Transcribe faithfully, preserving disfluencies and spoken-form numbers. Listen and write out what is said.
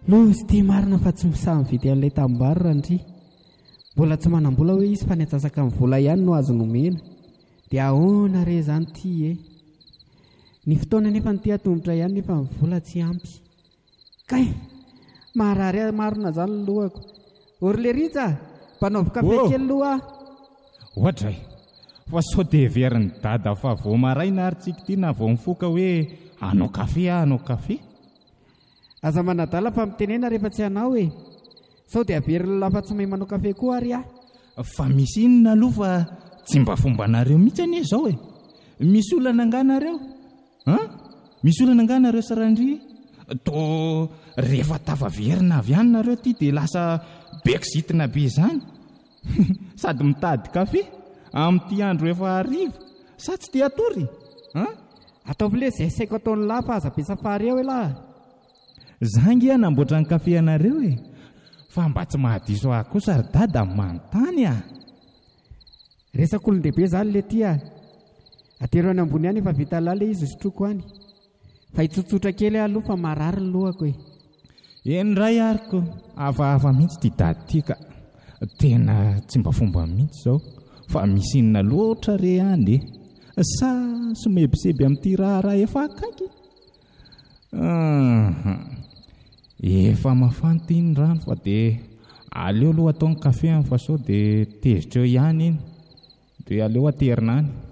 Loa sy tia marina fa tsy misamy vity an'ilay tambary randry. Mbola tsy manam-bola hoe izy fa ny atsasaka amin'ny vola ihany no azo nomena. Dia ahoana re izany ty e? Ny fotoana nefa ny tia tongotra ihany nefa ny vola tsy ampy. Kay, marary marina izany ny lohako. Orleritsa, mpanaovy kafe kely loha. Ohatray, fa sao dia veriny dada fa vao maraina ary tsika ty na vao mifoka hoe hanao kafe ah, hanao kafe. Aza manadala fa mitenena rehefa tsy hanao e. Sao dia averiny lafa tsy mahay manao kafe koa ary ah. Fa misy inona aloha fa tsy mba fombanareo mihitsy anie izao e. Misy olana anganareo? Han? Misy olana anganareo sarandry? To rehefa tavaverina avy ihany nareo ty dia lasa beksitina be izany. Sady mitady kafe amin'ity andro efa hariva sa tsy dia atory? Han? Ataovy le izay saiko ataon'ny lahy fa aza be safary eo e lahy. Zangy a namboatra ny kafe anareo e. Fa mba tsy mahadiso ahy kosa ry dada manontany ah. Resak'olon-dehibe izany le tia. Atero any ambony any efa vita lala izy sotroko any. Fa hitsotsotra kely aloha fa marary ny lohako e. Eny ray ariko, hafahafa mihitsy ty dady ty ka. Tena tsy mba fomba mihitsy izao. Fa misy inona loatra re any e. Sa somebiseby amin'ity raharaha efa akaiky. Efa mafana ty ny rano fa dia aleo aloha atao ny kafe fa sao dia tezitra eo ihany iny. Dia aleo aterinany.